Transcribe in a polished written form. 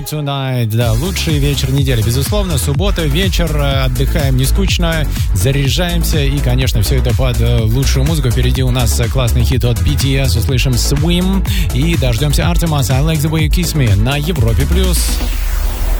Night Tonight. Да, лучший вечер недели. Безусловно, суббота, вечер, отдыхаем не скучно, заряжаемся. И, конечно, все это под лучшую музыку. Впереди у нас классный хит от BTS. Услышим Swim. И дождемся Артемаса I Like The Way You Kiss Me на Европе+.